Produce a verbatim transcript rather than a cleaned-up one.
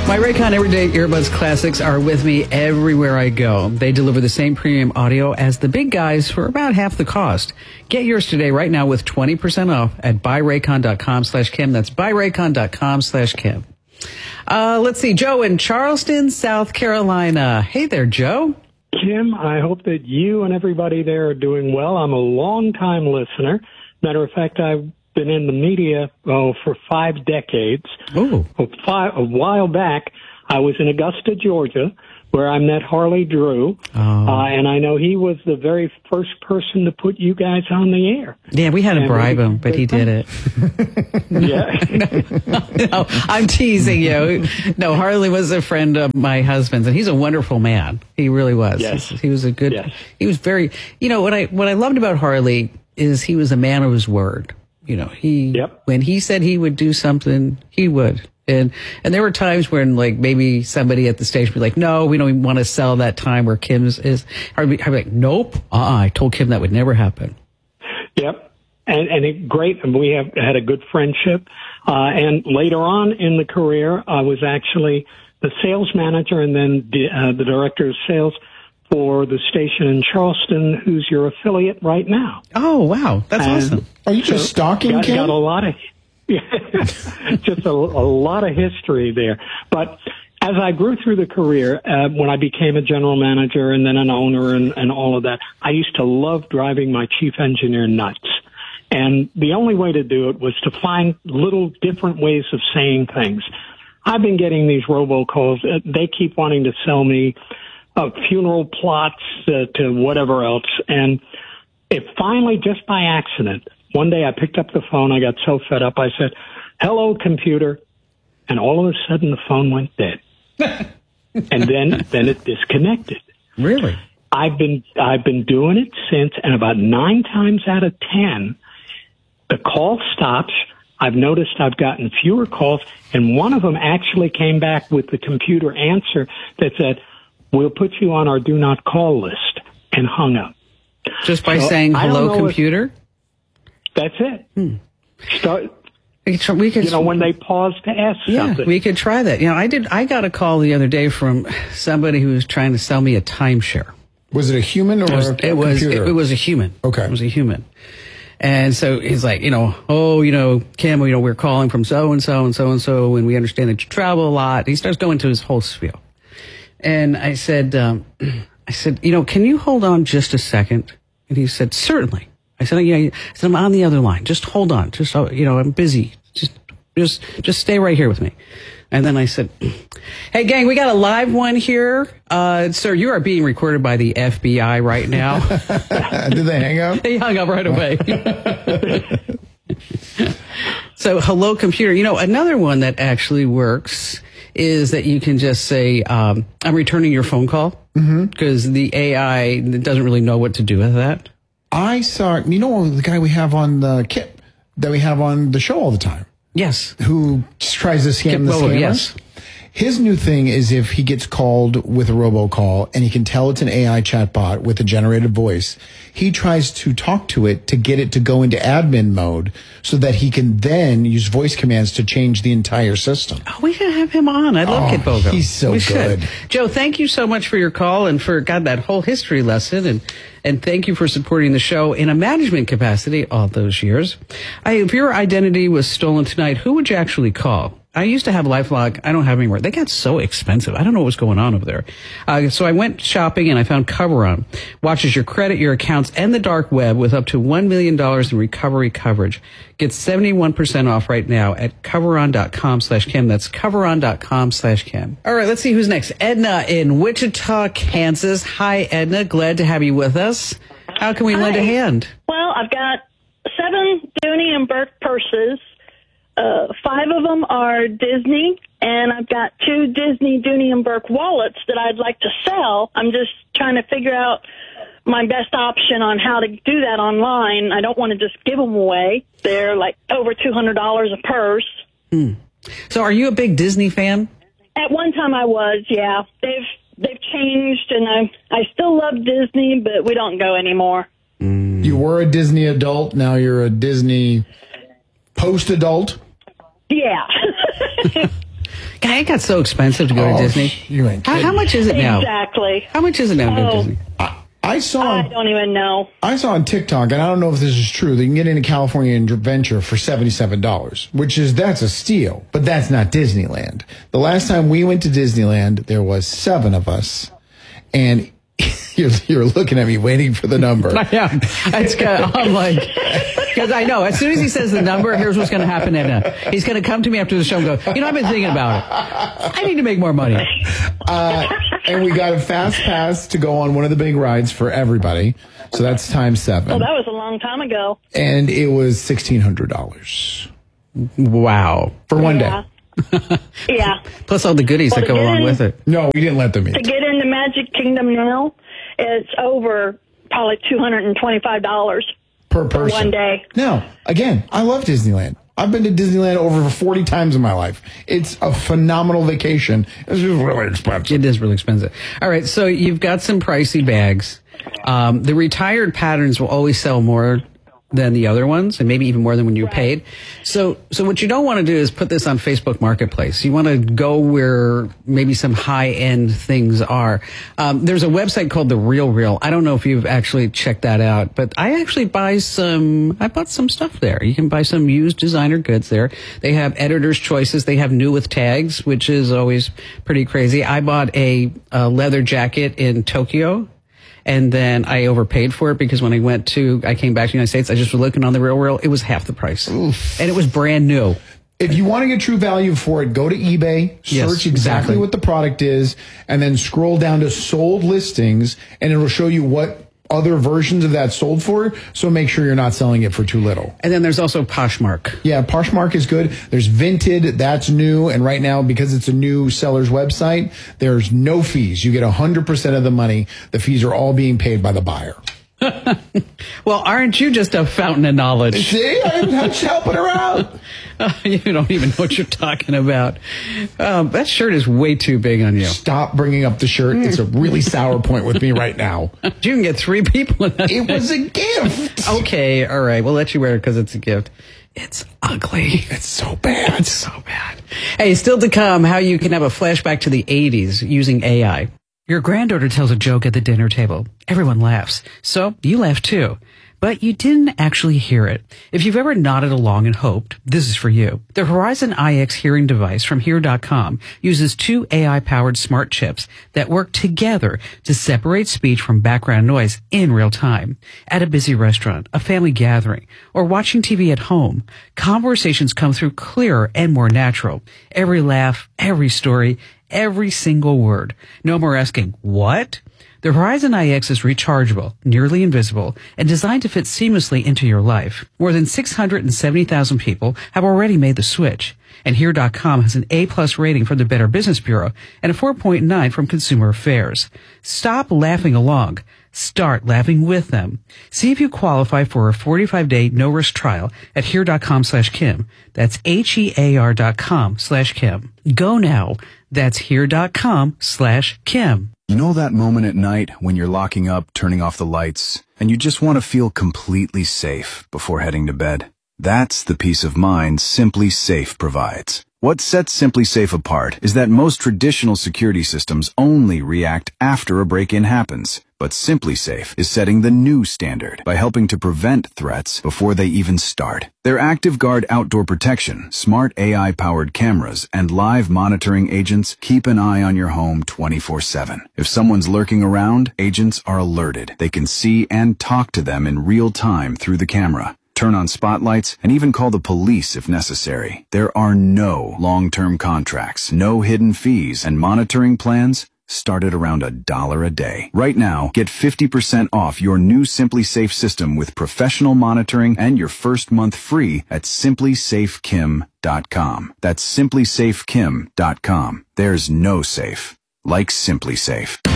My Raycon Everyday Earbuds Classics are with me everywhere I go. They deliver the same premium audio as the big guys for about half the cost. Get yours today right now with twenty percent off at buyraycon.com slash Kim. That's buyraycon.com slash Kim. Uh, let's see, Joe in Charleston, South Carolina. Hey there, Joe. Kim, I hope that you and everybody there are doing well. I'm a long-time listener. Matter of fact, I've been in the media oh, for five decades. Ooh. Five, a while back, I was in Augusta, Georgia, where I met Harley Drew, Oh. uh, and I know he was the very first person to put you guys on the air. Yeah, we had to And bribe we- him, but he did it. Yeah. No, I'm teasing you. No, Harley was a friend of my husband's, and he's a wonderful man. He really was. Yes. He was a good, Yes. he was very, you know, what I, what I loved about Harley is he was a man of his word. You know, he, Yep. when he said he would do something, he would. And, and there were times when like maybe somebody at the station would be like, no, we don't even want to sell that time where Kim's is. I'd be, I'd be like, nope. Uh-uh. I told Kim that would never happen. Yep. And, and it, great. And we have had a good friendship. Uh, and later on in the career, I was actually the sales manager and then the, uh, the director of sales for the station in Charleston, who's your affiliate right now. Oh, wow. That's And awesome. Are you just stalking, got, Kim? got a lot of, just a, a lot of history there. But as I grew through the career, uh, when I became a general manager and then an owner and, and all of that, I used to love driving my chief engineer nuts. And the only way to do it was to find little different ways of saying things. I've been getting these robocalls. Uh, they keep wanting to sell me uh, funeral plots uh, to whatever else. And it finally, just by accident, one day I picked up the phone. I got so fed up. I said, hello, computer. And all of a sudden the phone went dead. And then, then it disconnected. Really? I've been, I've been doing it since, and about nine times out of ten, the call stops. I've noticed I've gotten fewer calls, and one of them actually came back with the computer answer that said, we'll put you on our do not call list, and hung up. Just by So, saying I don't hello, know if- computer? That's it. Hmm. Start, We could, tr- we could you know, when they pause to ask yeah, something. we could try that. You know, I did. I got a call the other day from somebody who was trying to sell me a timeshare. Was it a human or It was. a It was, computer? it, it was a human. Okay. It was a human. And so he's like, you know, oh, you know, Kim, you know, we're calling from so and so and so and so, and we understand that you travel a lot. He starts going to his whole spiel, and I said, um, I said, you know, can you hold on just a second? And he said, certainly. I said, yeah. I said, I'm on the other line. Just hold on. Just, uh, you know, I'm busy. Just, just, just stay right here with me. And then I said, hey, gang, we got a live one here. Uh, sir, you are being recorded by the F B I right now. Did they hang up? He hung up right away. So, hello, computer. You know, another one that actually works is that you can just say, um, I'm returning your phone call. Because mm-hmm. the A I doesn't really know what to do with that. I saw, you know, the guy we have on the Kip that we have on the show all the time. Yes. Who just tries to scam Kip the Bolo, scammers. yes. His new thing is if he gets called with a robocall and he can tell it's an A I chatbot with a generated voice, he tries to talk to it to get it to go into admin mode so that he can then use voice commands to change the entire system. Oh, we should have him on. I love Oh, Kit Bogo. he's so we good. Should. Joe, thank you so much for your call and for, God, that whole history lesson. And, and thank you for supporting the show in a management capacity all those years. I, if your identity was stolen tonight, who would you actually call? I used to have LifeLock. I don't have anymore. They got so expensive. I don't know what's going on over there. Uh, so I went shopping and I found Coveron. Watches your credit, your accounts, and the dark web with up to one million dollars in recovery coverage. Get seventy-one percent off right now at coveron.com slash Kim. That's coveron.com slash Kim. All right, let's see who's next. Edna in Wichita, Kansas. Hi, Edna. Glad to have you with us. How can we Hi. lend a hand? Well, I've got seven Dooney and Burke purses. Uh, five of them are Disney, and I've got two Disney Dooney and Burke wallets that I'd like to sell. I'm just trying to figure out my best option on how to do that online. I don't want to just give them away. They're like over two hundred dollars a purse. Hmm. So are you a big Disney fan? At one time I was, yeah. They've they've changed, and I I still love Disney, but we don't go anymore. Mm. You were a Disney adult, now you're a Disney post-adult? Yeah. God, it got so expensive to go Oh, to Disney. you ain't How, kidding. how much is it now? Exactly. How much is it now to go to Oh. Disney? I, I saw. I don't even know. I saw on TikTok, and I don't know if this is true, that you can get into California Adventure for seventy-seven dollars, which is, that's a steal, but that's not Disneyland. The last time we went to Disneyland, there was seven of us, and you're, you're looking at me waiting for the number. I am. It's kind of, I'm like, because I know as soon as he says the number, here's what's going to happen. Edna. He's going to come to me after the show and go, you know, I've been thinking about it. I need to make more money. Uh, and we got a fast pass to go on one of the big rides for everybody. So that's times seven. Well, that was a long time ago. And it was sixteen hundred dollars Wow. for one Yeah. day. Yeah. Plus all the goodies Well, that to go get along in- with it. No, we didn't let them To eat. get into Magic Kingdom now, it's over probably two hundred twenty-five dollars Per for person. one day. No, again, I love Disneyland. I've been to Disneyland over forty times in my life. It's a phenomenal vacation. It's just really expensive. It is really expensive. All right, so you've got some pricey bags. Um, the retired patterns will always sell more than the other ones, and maybe even more than when you paid. So, so what you don't want to do is put this on Facebook Marketplace. You want to go where maybe some high end things are. Um, there's a website called The Real Real. I don't know if you've actually checked that out, but I actually buy some. I bought some stuff there. You can buy some used designer goods there. They have editor's choices. They have new with tags, which is always pretty crazy. I bought a, a leather jacket in Tokyo. And then I overpaid for it because when I went to, I came back to the United States, I just was looking on The Real Real. It was half the price. Oof. And it was brand new. If you want to get true value for it, go to eBay, search Yes, exactly, exactly. what the product is, and then scroll down to sold listings, and it'll show you what other versions of that sold for. So make sure you're not selling it for too little. And then there's also Poshmark. Yeah, Poshmark is good. There's Vinted, that's new. And right now, because it's a new seller's website, there's no fees. You get one hundred percent of the money. The fees are all being paid by the buyer. Well, aren't you just a fountain of knowledge? See, I'm just helping her out. You don't even know what you're talking about. Um, that shirt is way too big on you. Stop bringing up the shirt. It's a really sour point with me right now. You can get three people in that. It was a gift. Okay, all right. We'll let you wear it because it's a gift. It's ugly. It's so bad. It's so bad. Hey, still to come, how you can have a flashback to the eighties using A I. Your granddaughter tells a joke at the dinner table. Everyone laughs. So you laugh too. But you didn't actually hear it. If you've ever nodded along and hoped, this is for you. The Horizon I X hearing device from Hear dot com uses two A I-powered smart chips that work together to separate speech from background noise in real time. At a busy restaurant, a family gathering, or watching T V at home, conversations come through clearer and more natural. Every laugh, every story, every single word. No more asking, what? The Horizon I X is rechargeable, nearly invisible, and designed to fit seamlessly into your life. More than six hundred seventy thousand people have already made the switch. And Hear dot com has an A-plus rating from the Better Business Bureau and a four point nine from Consumer Affairs. Stop laughing along. Start laughing with them. See if you qualify for a forty-five day no-risk trial at Hear dot com slash Kim. That's H E A R dot com slash Kim. Go now. That's Hear dot com slash Kim. You know that moment at night when you're locking up, turning off the lights, and you just want to feel completely safe before heading to bed? That's the peace of mind Simply Safe provides. What sets Simply Safe apart is that most traditional security systems only react after a break-in happens. But Simply Safe is setting the new standard by helping to prevent threats before they even start. Their Active Guard outdoor protection, smart A I-powered cameras, and live monitoring agents keep an eye on your home twenty-four seven. If someone's lurking around, agents are alerted. They can see and talk to them in real time through the camera. Turn on spotlights, and even call the police if necessary. There are no long-term contracts, no hidden fees, and monitoring plans start at around a dollar a day. Right now, get fifty percent off your new Simply Safe system with professional monitoring and your first month free at simply safe kim dot com. That's simply safe kim dot com. There's no safe like Simply Safe.